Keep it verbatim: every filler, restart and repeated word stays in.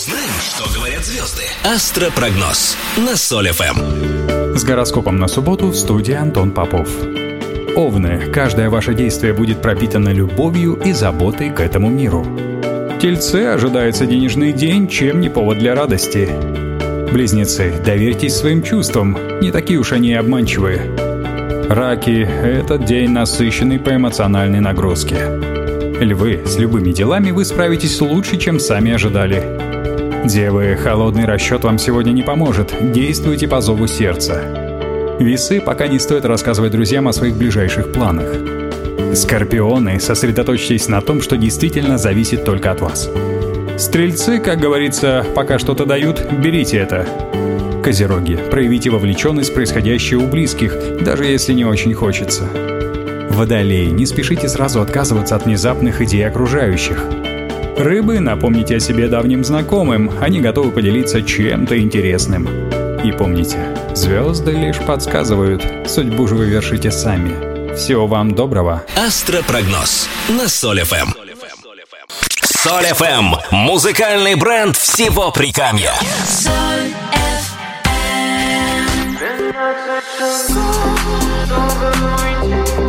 Знаем, что говорят звезды. Астропрогноз на Соль эф эм. С гороскопом на субботу в студии Антон Попов. Овны, каждое ваше действие будет пропитано любовью и заботой к этому миру. Тельцы, ожидается денежный день, чем не повод для радости. Близнецы, доверьтесь своим чувствам, не такие уж они и обманчивые. Раки, этот день насыщенный по эмоциональной нагрузке. Львы, с любыми делами вы справитесь лучше, чем сами ожидали. Девы, холодный расчет вам сегодня не поможет, действуйте по зову сердца. Весы, пока не стоит рассказывать друзьям о своих ближайших планах. Скорпионы, сосредоточьтесь на том, что действительно зависит только от вас. Стрельцы, как говорится, пока что-то дают, берите это. Козероги, проявите вовлеченность в происходящее у близких, даже если не очень хочется. Водолеи, не спешите сразу отказываться от внезапных идей окружающих. Рыбы, напомните о себе давним знакомым, они готовы поделиться чем-то интересным. И помните, звезды лишь подсказывают, судьбу же вы вершите сами. Всего вам доброго. Астропрогноз на Соль эф эм. Соль эф эм – музыкальный бренд всего Прикамья. Соль эф эм.